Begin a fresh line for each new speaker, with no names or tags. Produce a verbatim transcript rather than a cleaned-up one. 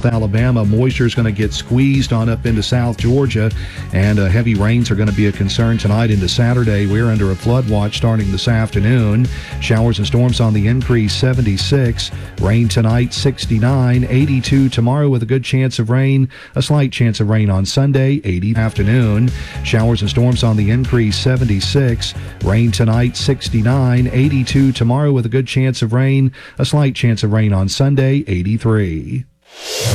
Alabama. Moisture is going to get squeezed on up into South Georgia, and uh, heavy rains are going to be a concern tonight into Saturday. We're under a flood watch starting this afternoon. Showers and storms on the increase, seventy-six. Rain tonight, sixty-nine. eighty-two tomorrow with a good chance of rain. A slight chance of rain on Sunday, eighty. Afternoon. Showers and storms on the increase, seventy-six. Rain tonight, sixty-nine. eighty-two tomorrow with a good chance of rain. A slight chance of rain on Sunday, eighty-three.